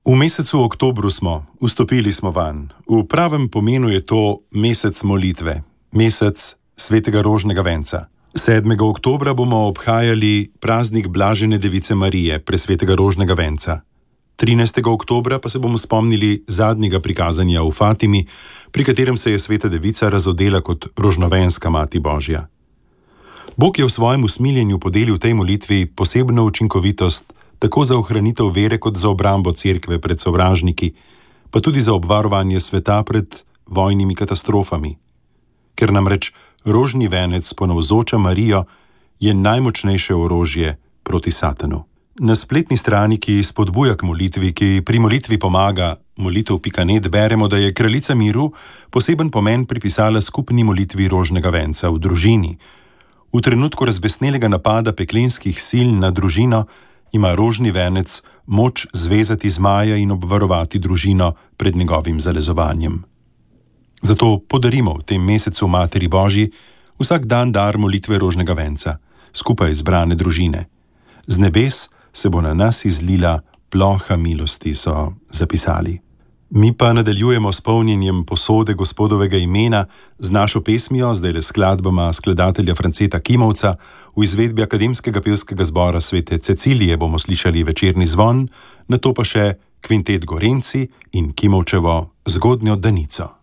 V mesecu oktobru smo, vstopili smo vanj. V pravem pomenu je to mesec molitve, mesec svetega rožnega venca. 7. oktobra bomo obhajali praznik Blažene device Marije, presvetega rožnega venca. 13. oktobra pa se bomo spomnili zadnjega prikazanja v Fatimi, pri katerem se je sveta devica razodela kot rožnovenska mati Božja. Bog je v svojem usmiljenju podelil tej molitvi posebno učinkovitost tako za ohranitev vere kot za obrambo cerkve pred sovražniki, pa tudi za obvarovanje sveta pred vojnimi katastrofami. Ker namreč rožni venec ponavzoča Marijo, je najmočnejše orožje proti Satanu. Na spletni strani, ki spodbuja k molitvi, ki pri molitvi pomaga, molitev.net, beremo, da je kraljica miru poseben pomen pripisala skupni molitvi rožnega venca v družini. V trenutku razbesnelega napada peklenskih sil na družino ima rožni venec moč zvezati zmaja in obvarovati družino pred njegovim zalezovanjem. Zato podarimo v tem mesecu Materi Božji vsak dan dar molitve rožnega venca, skupaj zbrane družine. Z nebes se bo na nas izlila ploha milosti, so zapisali. Mi pa nadaljujemo s polnjenjem posode Gospodovega imena z našo pesmijo, zdaj le skladbama skladatelja Franceta Kimovca, v izvedbi Akademskega pevskega zbora Svete Cecilije bomo slišali večerni zvon, nato pa še kvintet Gorenci in Kimovčevo Zgodnjo Danico.